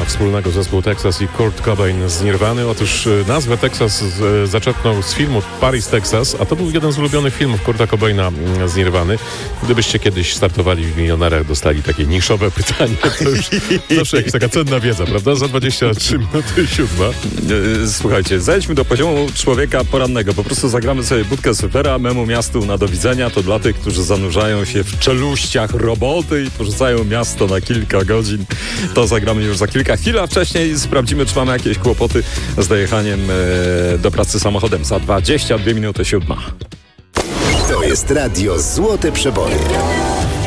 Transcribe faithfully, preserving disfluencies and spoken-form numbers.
wspólnego zespół Texas i Kurt Cobain z Nirwany? Otóż nazwę Texas z, zaczerpnął z filmu Paris, Texas, a to był jeden z ulubionych filmów Kurta Cobaina z Nirwany. Gdybyście kiedyś startowali w Milionerach, dostali takie niszowe pytanie, to już zawsze jakaś taka cenna wiedza, prawda? Za dwadzieścia trzy minuty siódma. Słuchajcie, zejdźmy do poziomu człowieka porannego. Po prostu zagramy sobie budkę supera, memu miastu na do widzenia. To dla tych, którzy zanurzają się w czeluściach roboty i porzucają miasto na kilka godzin. To zagramy już za kilka chwil, a wcześniej sprawdzimy, czy mamy jakieś kłopoty z dojechaniem e, do pracy samochodem. Za dwadzieścia dwie minuty siódma. To jest radio Złote Przeboje.